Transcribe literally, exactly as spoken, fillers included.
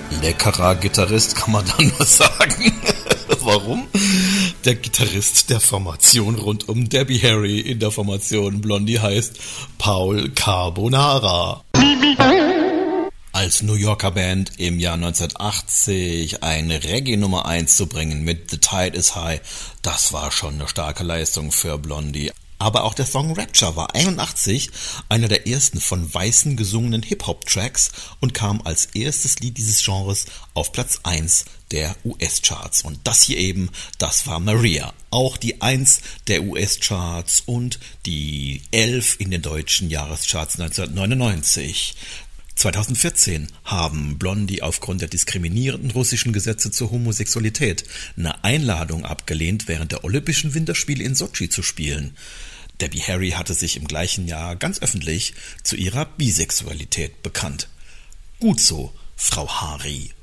Leckerer Gitarrist, kann man da nur sagen. Warum? Der Gitarrist der Formation rund um Debbie Harry in der Formation Blondie heißt Paul Carbonara. Als New Yorker Band im Jahr neunzehnhundertachtzig eine Reggae Nummer eins zu bringen mit The Tide is High, das war schon eine starke Leistung für Blondie. Aber auch der Song Rapture war einundachtzig einer der ersten von Weißen gesungenen Hip-Hop-Tracks und kam als erstes Lied dieses Genres auf Platz eins der U S-Charts. Und das hier eben, das war Maria. Auch die eins der U S-Charts und die elf in den deutschen Jahrescharts neunzehnhundertneunundneunzig. zweitausendvierzehn haben Blondie aufgrund der diskriminierenden russischen Gesetze zur Homosexualität eine Einladung abgelehnt, während der Olympischen Winterspiele in Sotschi zu spielen. Debbie Harry hatte sich im gleichen Jahr ganz öffentlich zu ihrer Bisexualität bekannt. Gut so, Frau Harry.